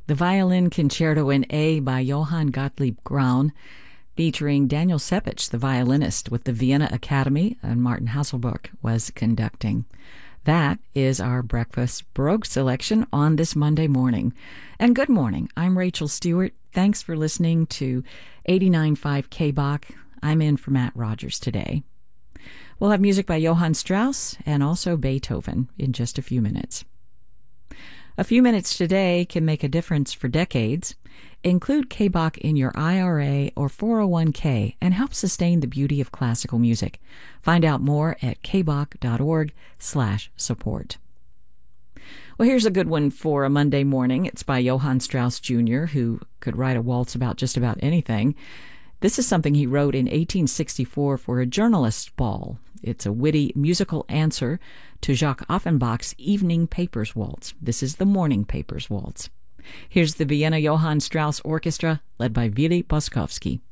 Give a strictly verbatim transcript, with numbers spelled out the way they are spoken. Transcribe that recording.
The Violin Concerto in A by Johann Gottlieb Graun, featuring Daniel Sepich, the violinist with the Vienna Academy, and Martin Hasselbuch was conducting. That is our Breakfast Baroque selection on this Monday morning. And good morning. I'm Rachel Stewart. Thanks for listening to eighty-nine point five K B O C. I'm in for Matt Rogers today. We'll have music by Johann Strauss and also Beethoven in just a few minutes. A few minutes today can make a difference for decades. Include K B O C in your I R A or four oh one k and help sustain the beauty of classical music. Find out more at kboc.org slash support. Well, here's a good one for a Monday morning. It's by Johann Strauss Junior, who could write a waltz about just about anything. This is something he wrote in eighteen sixty-four for a journalist's ball. It's a witty musical answer to Jacques Offenbach's Evening Papers Waltz. This is the Morning Papers Waltz. Here's the Vienna Johann Strauss Orchestra, led by Willy Boskowski.